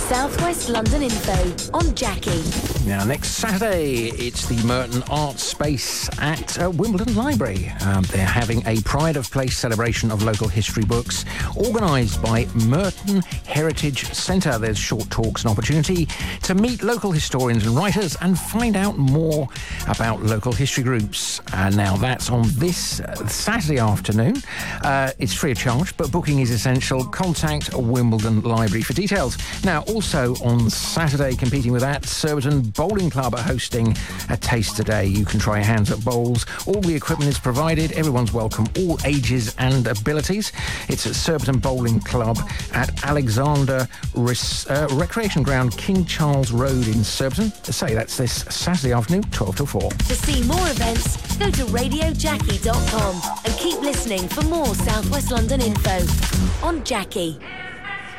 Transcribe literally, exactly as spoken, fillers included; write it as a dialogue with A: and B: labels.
A: South West London info on Jackie.
B: Now, next Saturday, it's the Merton Arts Space at uh, Wimbledon Library. Um, they're having a Pride of Place celebration of local history books organised by Merton Heritage Centre. There's short talks and opportunity to meet local historians and writers and find out more about local history groups. Uh, now, that's on this uh, Saturday afternoon. Uh, it's free of charge, but booking is essential. Contact Wimbledon Library for details. Now, also on Saturday, competing with that, Surbiton Bowling Club are hosting a taster day. You can try your hands at bowls. All the equipment is provided. Everyone's welcome, all ages and abilities. It's at Surbiton Bowling Club at Alexander Res- uh, Recreation Ground, King Charles Road in Surbiton. Say that's this Saturday afternoon, twelve till four.
A: To see more events, go to radio jackie dot com and keep listening for more South West London info on Jackie.